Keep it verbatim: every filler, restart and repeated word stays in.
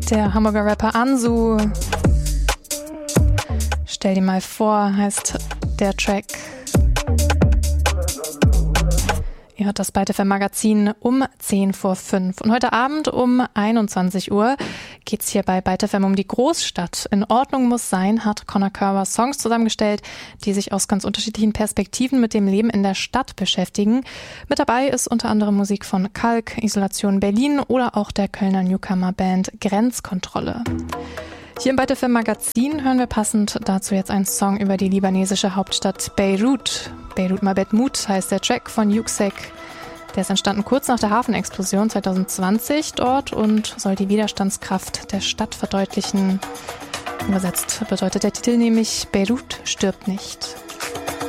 Der Hamburger Rapper Ansu. Stell dir mal vor, heißt der Track. Ihr hört das Byte F M Magazin um zehn vor fünf. Und heute Abend um einundzwanzig Uhr geht's hier bei Byte F M um die Großstadt. In Ordnung muss sein, hat Conor Curver Songs zusammengestellt, die sich aus ganz unterschiedlichen Perspektiven mit dem Leben in der Stadt beschäftigen. Mit dabei ist unter anderem Musik von Kalk, Isolation Berlin oder auch der Kölner Newcomer-Band Grenzkontrolle. Hier im Byte F M Magazin hören wir passend dazu jetzt einen Song über die libanesische Hauptstadt Beirut. Beirut Mabed Mood heißt der Track von Yuxek. Der ist entstanden kurz nach der Hafenexplosion zwanzig zwanzig dort und soll die Widerstandskraft der Stadt verdeutlichen. Übersetzt bedeutet der Titel nämlich Beirut stirbt nicht.